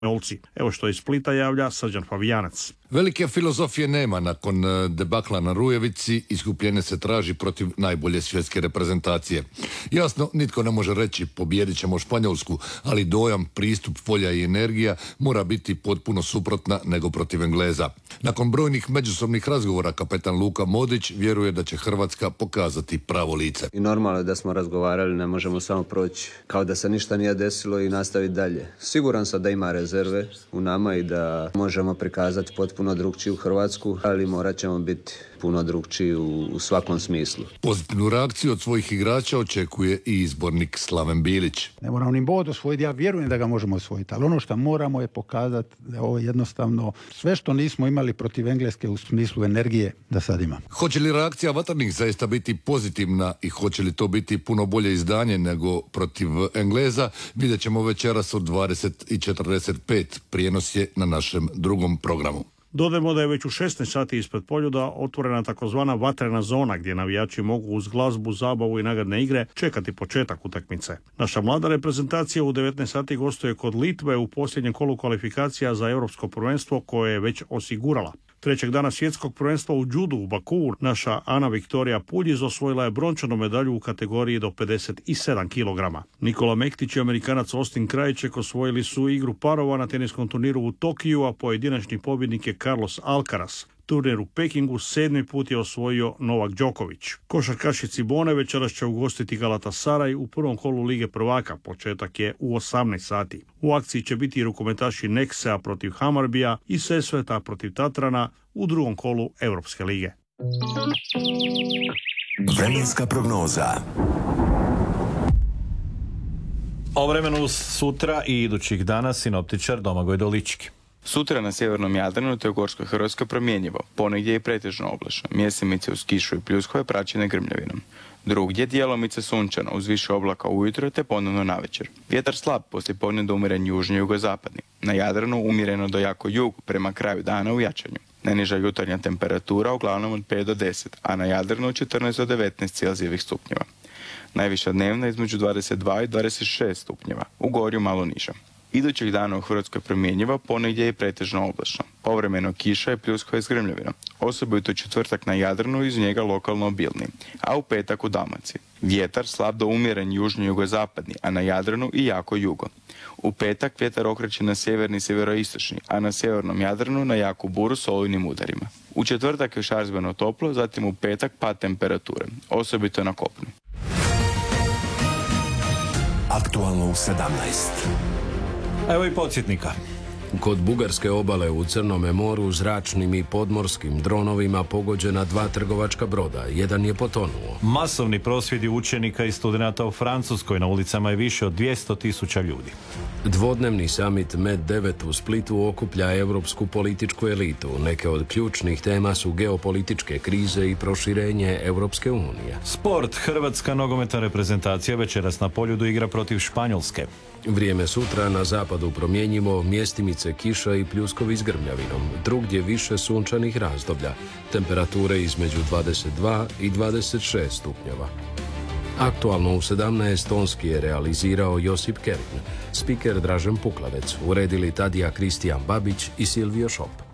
Španjolci. Evo što iz Splita javlja Srđan Fabijanac. Velike filozofije nema nakon debakla na Rujevici, iskupljenje se traži protiv najbolje svjetske reprezentacije. Jasno, nitko ne može reći pobijedit ćemo Španjolsku, ali dojam, pristup, volja i energija mora biti potpuno suprotna nego protiv Engleza. Nakon brojnih međusobnih razgovora kapetan Luka Modrić vjeruje da će Hrvatska pokazati pravo lice. I normalno je da smo razgovarali, ne možemo samo proći kao da se ništa nije desilo i nastaviti dalje. Siguran sam da ima rezerve u nama i da možemo prikazati potpuno drugčiju Hrvatsku, ali morat ćemo biti puno drugčiji u svakom smislu. Pozitivnu reakciju od svojih igrača očekuje i izbornik Slaven Bilić. Ne moramo ni bod osvojiti, ja vjerujem da ga možemo osvojiti, ali ono što moramo je pokazati da ovo jednostavno sve što nismo imali protiv Engleske u smislu energije da sad ima. Hoće li reakcija vatrnih zaista biti pozitivna i hoće li to biti puno bolje izdanje nego protiv Engleza, vidjet ćemo večeras od 20:45. Prijenos je na našem drugom programu. Dodajmo da je već u 16 sati ispred Poljuda otvorena takozvana vatrena zona gdje navijači mogu uz glazbu, zabavu i nagradne igre čekati početak utakmice. Naša mlada reprezentacija u 19 sati gostuje kod Litve u posljednjem kolu kvalifikacija za europsko prvenstvo koje je već osigurala. Trećeg dana svjetskog prvenstva u judu u Bakuu naša Ana Viktorija Puljiz osvojila je brončanu medalju u kategoriji do 57 kg. Nikola Mektić i Amerikanac Austin Krajček osvojili su igru parova na teniskom turniru u Tokiju, a pojedinačni pobjednik je Carlos Alcaraz. Turnir u Pekingu 7. put je osvojio Novak Đoković. Košarkaši Cibone večeras će ugostiti Galatasaray u prvom kolu Lige prvaka. Početak je u 18 sati. U akciji će biti rukometaši Neksea protiv Hamarbija i Sesveta protiv Tatrana u drugom kolu Europske lige. Vremenska prognoza. O vremenu sutra i idućih dana sinoptičar Domagoj Dolički. Sutra na sjevernom Jadranu te u Gorskoj Hrvatskoj promjenjivo, ponegdje je pretežno oblačno, mjesimice uz kišu i pljuskove praćene grmljavinom. Drugdje djelomice sunčano uz više oblaka ujutro te ponovno navečer. Vjetar slab poslijepodne do umjeren južni jugozapadni. Na Jadranu umjereno do jako jug prema kraju dana u jačanju. Najniža jutarnja temperatura uglavnom od 5 do 10, a na Jadranu od 14 do 19 Celzijevih stupnjeva. Najviša dnevna između 22 i 26 stupnjeva, u Gorju malo niža. Idućeg dana u Hrvatskoj promjenjivo, ponegdje je pretežno oblačno. Povremeno kiša i pljuskove s grmljavinom. Osobito četvrtak na Jadranu i iz njega lokalno obilni, a u petak u Dalmaciji. Vjetar slab do umjeren južni jugozapadni, a na Jadranu i jako jugo. U petak vjetar okreće na sjeverni i sjeveroistočni, a na sjevernom Jadranu na jaku buru s olujnim udarima. U četvrtak je šarzbeno toplo, zatim u petak pad temperature, osobito na kopnu. Aktualno u 17. Evo i podsjetnika. Kod bugarske obale u Crnome moru zračnim i podmorskim dronovima pogođena 2 trgovačka broda. Jedan je potonuo. Masovni prosvjedi učenika i studenata u Francuskoj, na ulicama je više od 200.000 ljudi. Dvodnevni summit Med9 u Splitu okuplja europsku političku elitu. Neke od ključnih tema su geopolitičke krize i proširenje Europske unije. Sport. Hrvatska nogometna reprezentacija večeras na Poljudu igra protiv Španjolske. Vrijeme sutra na zapadu promjenjivo, mjestimice kiša i pljuskovi s grmljavinom. Drugdje više sunčanih razdoblja. Temperature između 22 i 26 stupnjeva. Aktualno u 17 tonski je realizirao Josip Kerin. Spiker Dražen Puklavec. Uredili Tadija Kristijan Babić i Silvio Šop.